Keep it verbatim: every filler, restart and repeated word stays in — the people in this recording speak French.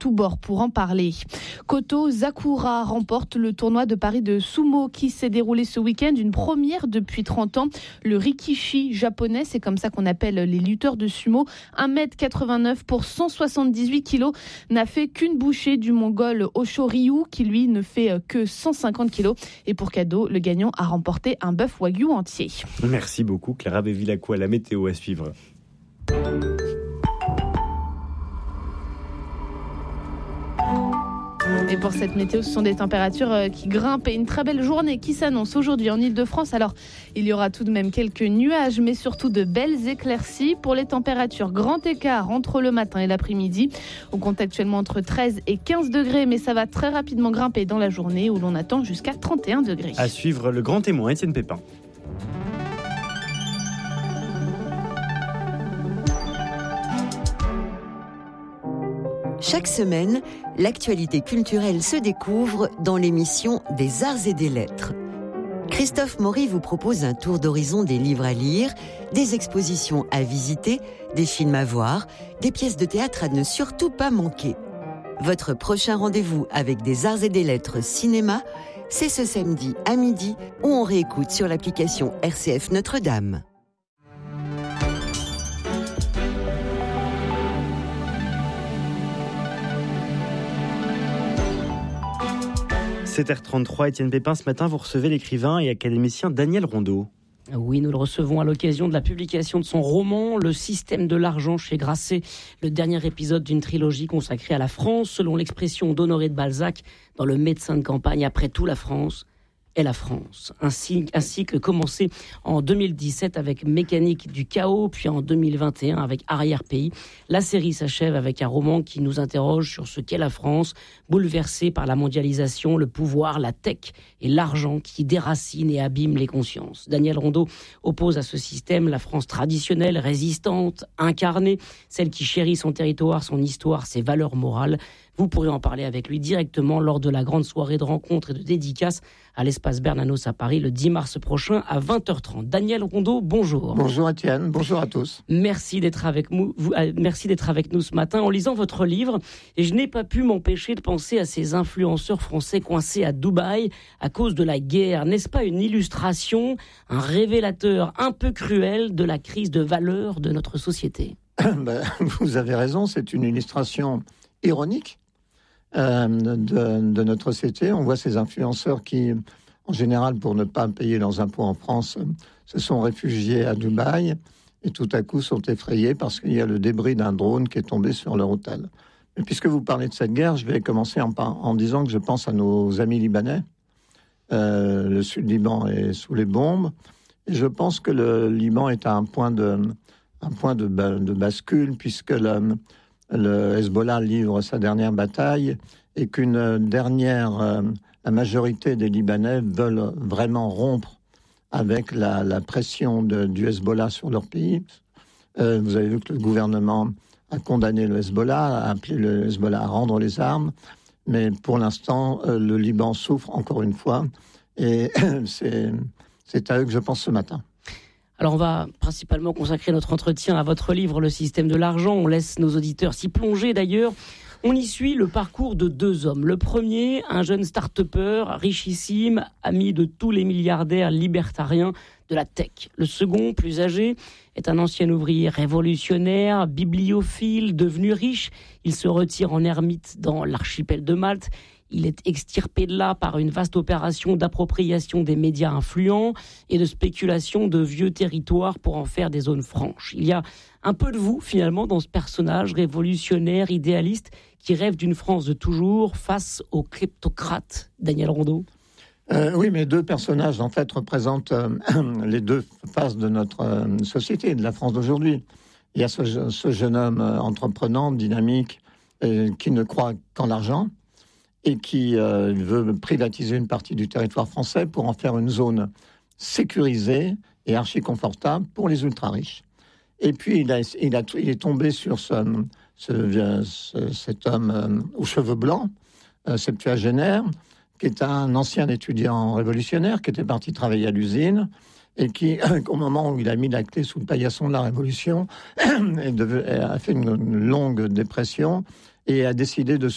tous bords pour en parler. Koto Zakura remporte le tournoi de Paris de sumo qui s'est déroulé ce week-end, une première depuis trente ans. Le rikishi japonais, c'est comme ça qu'on appelle les lutteurs de sumo, un mètre quatre-vingt-neuf pour cent soixante-dix-huit kilos, n'a fait qu'une bouchée du mongol Osho Ryu qui lui ne fait que cent cinquante kilos. Et pour cadeau, le gagnant a remporté un bœuf wagyu entier. Merci beaucoup Clara Bevilacqua, la météo à suivre. Et pour cette météo, ce sont des températures qui grimpent et une très belle journée qui s'annonce aujourd'hui en Ile-de-France. Alors, il y aura tout de même quelques nuages, mais surtout de belles éclaircies. Pour les températures, grand écart entre le matin et l'après-midi. On compte actuellement entre treize et quinze degrés, mais ça va très rapidement grimper dans la journée où l'on attend jusqu'à trente et un degrés. À suivre le grand témoin, Étienne Pépin. Chaque semaine, l'actualité culturelle se découvre dans l'émission des Arts et des Lettres. Christophe Maury vous propose un tour d'horizon des livres à lire, des expositions à visiter, des films à voir, des pièces de théâtre à ne surtout pas manquer. Votre prochain rendez-vous avec des Arts et des Lettres cinéma, c'est ce samedi à midi où on réécoute sur l'application R C F Notre-Dame. sept heures trente-trois, Étienne Pépin, ce matin, vous recevez l'écrivain et académicien Daniel Rondeau. Oui, nous le recevons à l'occasion de la publication de son roman « Le système de l'argent » chez Grasset, le dernier épisode d'une trilogie consacrée à la France, selon l'expression d'Honoré de Balzac dans Le Médecin de campagne. Après tout, la France est la France. Un cycle, un cycle commencé en deux mille dix-sept avec Mécanique du chaos, puis en deux mille vingt et un avec Arrière-pays. La série s'achève avec un roman qui nous interroge sur ce qu'est la France, bouleversée par la mondialisation, le pouvoir, la tech et l'argent qui déracinent et abîment les consciences. Daniel Rondeau oppose à ce système la France traditionnelle, résistante, incarnée, celle qui chérit son territoire, son histoire, ses valeurs morales. Vous pourrez en parler avec lui directement lors de la grande soirée de rencontres et de dédicaces à l'espace Bernanos à Paris le dix mars prochain à vingt heures trente. Daniel Rondeau, bonjour. Bonjour Étienne, bonjour à tous. Merci d'être avec nous, vous, euh, merci d'être avec nous ce matin en lisant votre livre. Et je n'ai pas pu m'empêcher de penser à ces influenceurs français coincés à Dubaï à cause de la guerre. N'est-ce pas une illustration, un révélateur un peu cruel de la crise de valeurs de notre société ? Ben, vous avez raison, c'est une illustration ironique euh, de, de notre société. On voit ces influenceurs qui, en général, pour ne pas payer leurs impôts en France, se sont réfugiés à Dubaï et tout à coup sont effrayés parce qu'il y a le débris d'un drone qui est tombé sur leur hôtel. Et puisque vous parlez de cette guerre, je vais commencer en, en disant que je pense à nos amis libanais. Euh, le Sud-Liban est sous les bombes. Et je pense que le Liban est à un point de, un point de, de bascule puisque le... Le Hezbollah livre sa dernière bataille et qu'une dernière, euh, la majorité des Libanais veulent vraiment rompre avec la, la pression de, du Hezbollah sur leur pays. Euh, vous avez vu que le gouvernement a condamné le Hezbollah, a appelé le Hezbollah à rendre les armes, mais pour l'instant, euh, le Liban souffre encore une fois et c'est, c'est à eux que je pense ce matin. Alors on va principalement consacrer notre entretien à votre livre « Le système de l'argent ». On laisse nos auditeurs s'y plonger d'ailleurs. On y suit le parcours de deux hommes. Le premier, un jeune start-upper, richissime, ami de tous les milliardaires libertariens de la tech. Le second, plus âgé, est un ancien ouvrier révolutionnaire, bibliophile, devenu riche. Il se retire en ermite dans l'archipel de Malte. Il est extirpé de là par une vaste opération d'appropriation des médias influents et de spéculation de vieux territoires pour en faire des zones franches. Il y a un peu de vous, finalement, dans ce personnage révolutionnaire, idéaliste, qui rêve d'une France de toujours face aux kleptocrates. Daniel Rondeau. Euh, oui, mais deux personnages, en fait, représentent euh, les deux faces de notre euh, société, de la France d'aujourd'hui. Il y a ce, ce jeune homme euh, entreprenant, dynamique, euh, qui ne croit qu'en l'argent, et qui euh, veut privatiser une partie du territoire français pour en faire une zone sécurisée et archi-confortable pour les ultra-riches. Et puis, il, a, il, a, il est tombé sur ce, ce, ce, cet homme euh, aux cheveux blancs, euh, septuagénaire, qui est un ancien étudiant révolutionnaire, qui était parti travailler à l'usine, et qui, au moment où il a mis la clé sous le paillasson de la Révolution, a fait une longue dépression, et a décidé de